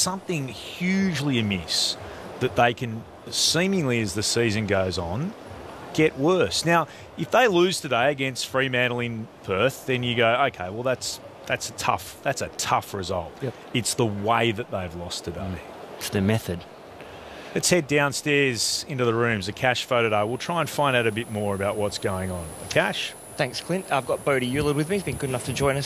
something hugely amiss that they can, seemingly as the season goes on, get worse. Now, if they lose today against Fremantle in Perth, then you go, okay, well that's a tough result. Yep. It's the way that they've lost today. It's the method. Let's head downstairs into the rooms. Akash photo. We'll try and find out a bit more about what's going on. Akash? Thanks, Clint. I've got Bodie Eulard with me. He's been good enough to join us